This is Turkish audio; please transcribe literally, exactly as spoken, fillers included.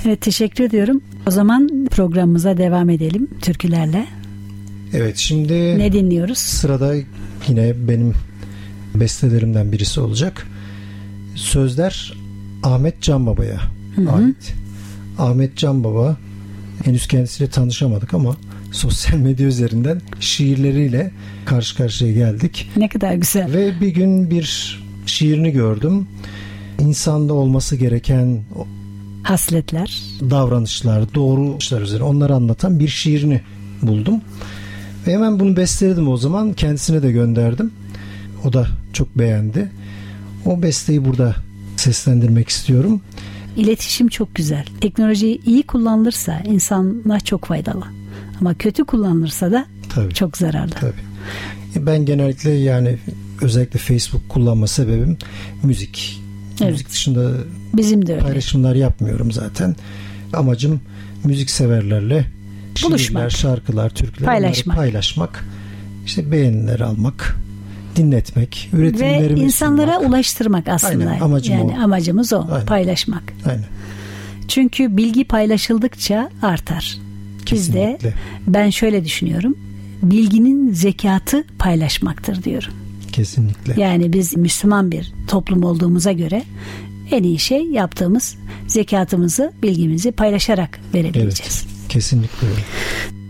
Evet, teşekkür ediyorum. O zaman programımıza devam edelim türkülerle. Evet, şimdi ne dinliyoruz? Sırada yine benim bestelerimden birisi olacak. Sözler Ahmet Can Baba'ya Hı-hı. ait. Ahmet Can Baba, henüz kendisiyle tanışamadık ama sosyal medya üzerinden şiirleriyle karşı karşıya geldik. Ne kadar güzel. Ve bir gün bir şiirini gördüm. İnsanda olması gereken hasletler, davranışlar, doğru işler üzerine onları anlatan bir şiirini buldum. Ve hemen bunu besteledim o zaman. Kendisine de gönderdim. O da çok beğendi. O besteyi burada seslendirmek istiyorum. İletişim çok güzel. Teknolojiyi iyi kullanılırsa insana çok faydalı. Ama kötü kullanılırsa da tabii, çok zararlı. Tabii. Ben genellikle yani özellikle Facebook kullanma sebebim müzik. Evet. Müzik dışında bizim de öyle. Paylaşımlar yapmıyorum zaten. Amacım müzik severlerle buluşmak, şiirler, şarkılar, türküler paylaşmak. paylaşmak, işte beğeniler almak, dinletmek, üretimlerimi ve insanlara sunmak. Ulaştırmak aslında. Aynen, amacım yani o. amacımız o, Aynen. Paylaşmak. Aynen. Çünkü bilgi paylaşıldıkça artar. Kesinlikle. Biz de ben şöyle düşünüyorum. Bilginin zekatı paylaşmaktır diyorum. Kesinlikle. Yani biz Müslüman bir toplum olduğumuza göre en iyi şey yaptığımız zekatımızı, bilgimizi paylaşarak verebileceğiz. Evet, kesinlikle öyle.